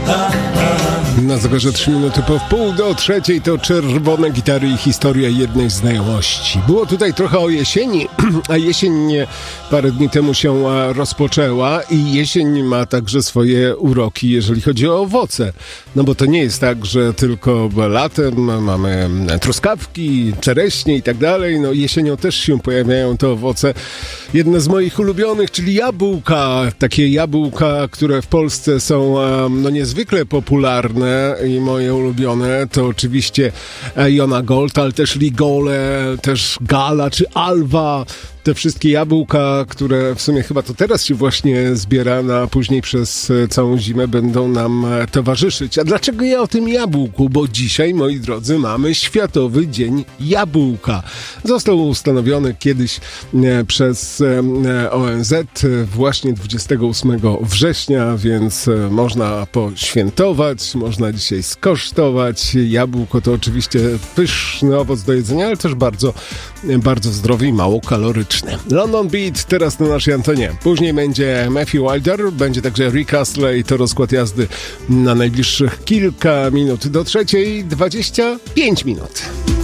Na zegarze 3 minuty po wpół do trzeciej to czerwone gitary i historia jednej znajomości. Było tutaj trochę o jesieni, a jesień parę dni temu się rozpoczęła i jesień ma także swoje uroki, jeżeli chodzi o owoce. No bo to nie jest tak, że tylko latem mamy truskawki, czereśnie i tak dalej. No jesienią też się pojawiają te owoce. Jedne z moich ulubionych, czyli jabłka. Takie jabłka, które w Polsce są niezwykle popularne i moje ulubione to oczywiście Jona Gold, ale też Rigole, też Gala czy Alva. Te wszystkie jabłka, które w sumie chyba to teraz się właśnie zbiera, a później przez całą zimę będą nam towarzyszyć. A dlaczego ja o tym jabłku? Bo dzisiaj, moi drodzy, mamy Światowy Dzień Jabłka. Został ustanowiony kiedyś przez ONZ właśnie 28 września, więc można poświętować, można dzisiaj skosztować. Jabłko to oczywiście pyszny owoc do jedzenia, ale też bardzo, bardzo zdrowy i mało kaloryczny. London Beat teraz na naszej antenie. Później będzie Matthew Wilder, będzie także Rick Astley. To rozkład jazdy na najbliższych kilka minut. Do trzeciej 25 minut.